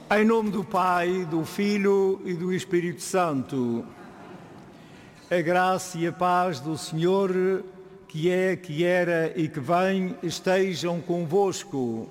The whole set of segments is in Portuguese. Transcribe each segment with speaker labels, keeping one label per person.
Speaker 1: Em nome do Pai, do Filho e do Espírito Santo, a graça e a paz do Senhor, que é, que era e que vem, estejam convosco.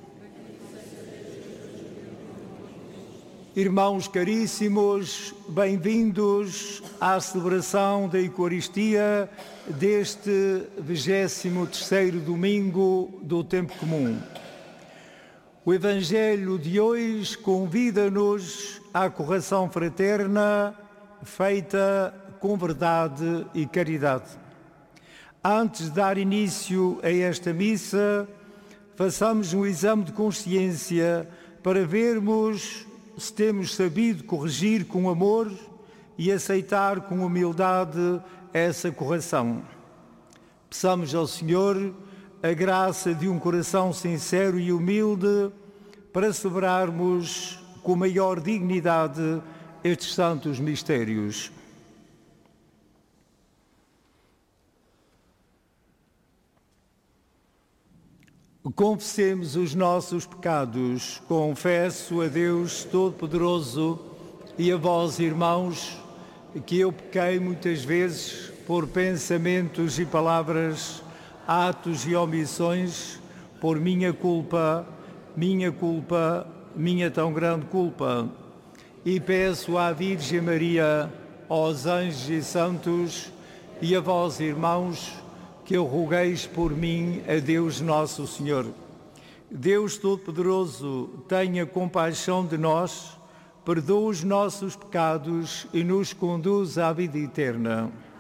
Speaker 1: Irmãos caríssimos, bem-vindos à celebração da Eucaristia deste 23º domingo do Tempo Comum. O Evangelho de hoje convida-nos à correção fraterna feita com verdade e caridade. Antes de dar início a esta missa, façamos um exame de consciência para vermos se temos sabido corrigir com amor e aceitar com humildade essa correção. Peçamos ao Senhor a graça de um coração sincero e humilde para celebrarmos com maior dignidade estes santos mistérios. Confessemos os nossos pecados. Confesso a Deus Todo-Poderoso e a vós, irmãos, que eu pequei muitas vezes por pensamentos e palavras, atos e omissões, por minha culpa, minha tão grande culpa. E peço à Virgem Maria, aos anjos e santos e a vós, irmãos, que eu rogueis por mim a Deus Nosso Senhor. Deus Todo-Poderoso, tenha compaixão de nós, perdoa os nossos pecados e nos conduz à vida eterna.